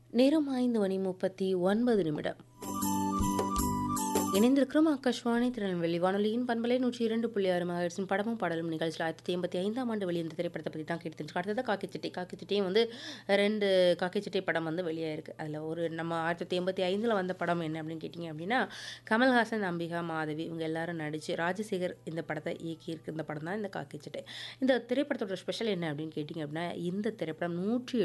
நேரம் 5:39 இணைந்திருக்கிறோம் ஆகாஷ்வாணி திருநெல்வேலி வானொலியின் பண்பலை 102.6 மகர்ஸின் படமும் பாடலும் நிகழ்ச்சியில் 1985ஆம் ஆண்டு வெளியிருந்த திரைப்படத்தை பற்றி தான் கேட்டு தெரிஞ்சு அடுத்தது காக்கிச்சிட்டை காக்கிச்சிட்டையும் வந்து 2 காக்கிச்சிட்டை படம் வந்து வெளியாயிருக்கு. அதில் ஒரு நம்ம 1985 வந்த படம் என்ன அப்படின்னு கேட்டிங்க அப்படின்னா கமல்ஹாசன், அம்பிகா, மாதவி இவங்க எல்லாரும் நடித்து ராஜசேகர் இந்த படத்தை இயக்கியிருக்கு. இந்த படம் தான் இந்த காக்கிச்சிட்டை. இந்த திரைப்படத்தோட ஸ்பெஷல் என்ன அப்படின்னு கேட்டிங்க அப்படின்னா இந்த திரைப்படம் 107